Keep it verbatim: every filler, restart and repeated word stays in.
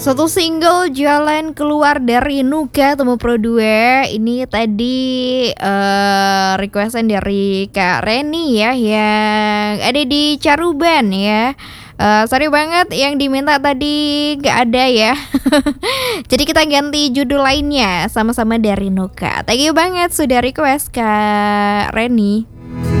Satu single Jalan Keluar dari Nuka Temu Pro dua. Ini tadi eh requestan dari Kak Reni ya, yang ada di Caruban ya. Eh sorry banget yang diminta tadi nggak ada ya. Jadi kita ganti judul lainnya, sama-sama dari Nuka. Thank you banget sudah request Kak Reni.